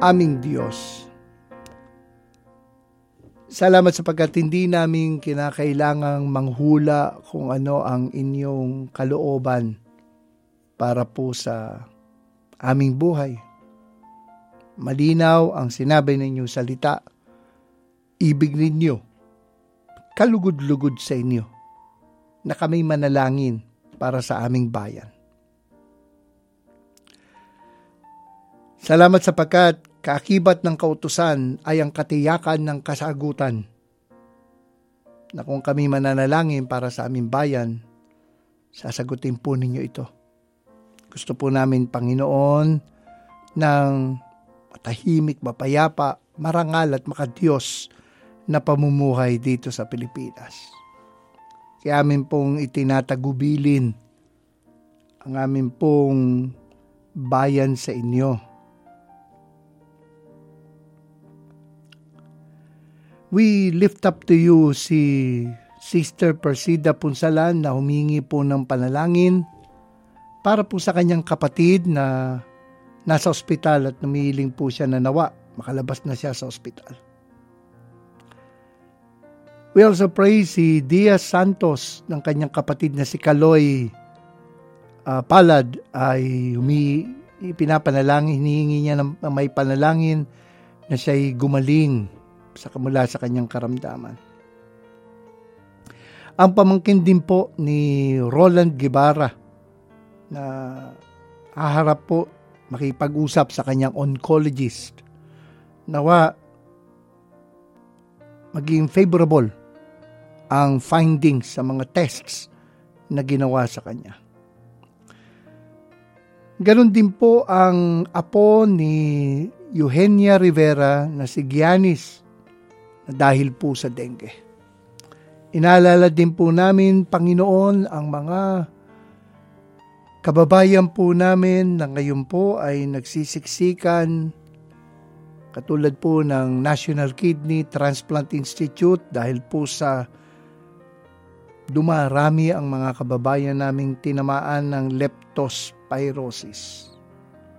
aming Diyos. Salamat sapagkat hindi namin kinakailangang manghula kung ano ang inyong kalooban para po sa aming buhay. Malinaw ang sinabi ninyong salita. Ibig ninyo, kalugod-lugod sa inyo, na kami manalangin para sa aming bayan. Salamat sapagkat kaakibat ng kautusan ay ang katiyakan ng kasagutan, na kung kami mananalangin para sa aming bayan, sasagutin po ninyo ito. Gusto po namin, Panginoon, ng matahimik, mapayapa, marangal at makadiyos na pamumuhay dito sa Pilipinas. Kaya amin pong itinatagubilin ang amin pong bayan sa inyo. We lift up to you si Sister Persida Punsalan na humingi po ng panalangin para po sa kanyang kapatid na nasa ospital at numihiling po siya na nawa makalabas na siya sa ospital. We also pray si Diaz Santos ng kanyang kapatid na si Kaloy Palad ay pinapanalangin, hinihingi niya ng may panalangin na siya'y gumaling mula sa kanyang karamdaman. Ang pamangkin din po ni Roland Guevara na haharap po makipag-usap sa kanyang oncologist. Nawa maging favorable ang findings sa mga tests na ginawa sa kanya. Ganon din po ang apo ni Eugenia Rivera na si Giannis na dahil po sa dengue. Inaalala din po namin, Panginoon, ang mga kababayan po namin na ngayon po ay nagsisiksikan, katulad po ng National Kidney Transplant Institute, dahil po sa dumarami ang mga kababayan naming tinamaan ng leptospirosis.